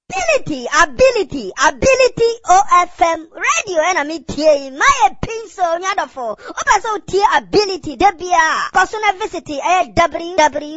Ability, OFM radio and me tea, my pencil, nyadafo. Opa so tea ability, debia. Kosuna visit www